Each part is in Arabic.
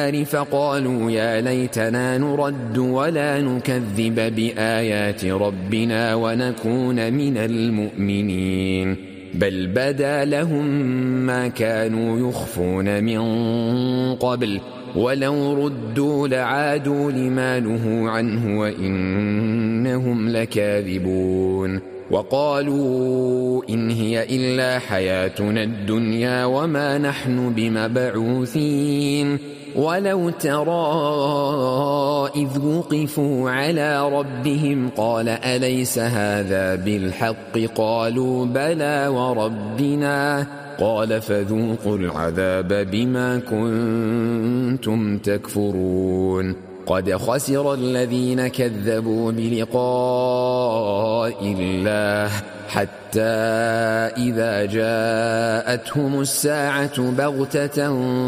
فقالوا يا ليتنا نرد ولا نكذب بآيات ربنا ونكون من المؤمنين بل بدا لهم ما كانوا يخفون من قبل ولو ردوا لعادوا لما نهوا عنه وإنهم لكاذبون وقالوا إن هي إلا حياتنا الدنيا وما نحن بمبعوثين ولو ترى إذ وقفوا على ربهم قال أليس هذا بالحق قالوا بلى وربنا قال فذوقوا العذاب بما كنتم تكفرون قد خسر الذين كذبوا بلقاء الله حتى إذا جاءتهم الساعة بغتة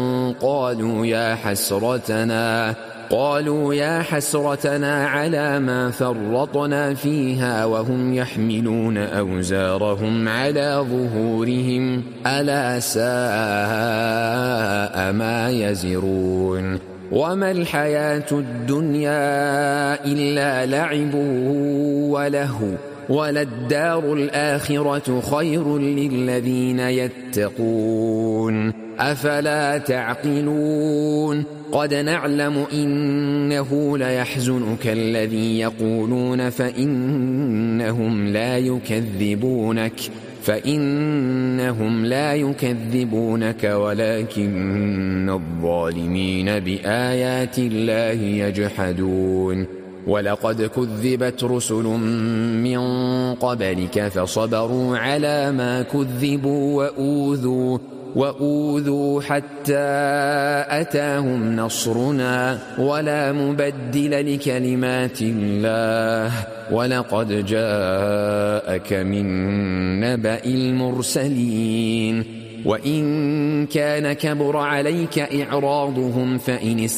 قالوا يا حسرتنا على ما فرطنا فيها وهم يحملون أوزارهم على ظهورهم ألا ساء ما يزرون وما الحياة الدنيا إلا لعب ولهو وللدار الآخرة خير للذين يتقون أفلا تعقلون قد نعلم إنه ليحزنك الذي يقولون فإنهم لا يكذبونك ولكن الظالمين بآيات الله يجحدون ولقد كذبت رسل من قبلك فصبروا على ما كذبوا وأوذوا حتى أتاهم نصرنا ولا مبدل لكلمات الله ولقد جاءك من نبأ المرسلين وإن كان كبر عليك إعراضهم فإن